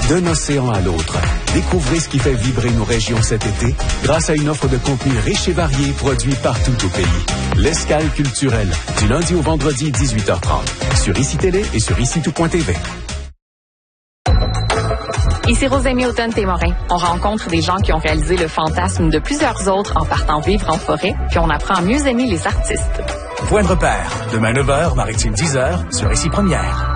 D'un océan à l'autre, découvrez ce qui fait vibrer nos régions cet été grâce à une offre de contenu riche et varié produit partout au pays. L'Escale culturelle, du lundi au vendredi 18h30, sur ICI Télé et sur ICI-tout.tv. Ici Rosemie Automne-Témorin. On rencontre des gens qui ont réalisé le fantasme de plusieurs autres en partant vivre en forêt, puis on apprend à mieux aimer les artistes. Point de repère, demain 9h, Maritime 10h, sur ICI Première.